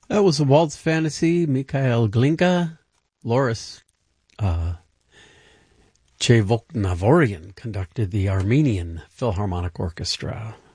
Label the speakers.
Speaker 1: That was a waltz fantasy. Mikhail Glinka, Loris Chevoknavorian conducted the Armenian Philharmonic Orchestra.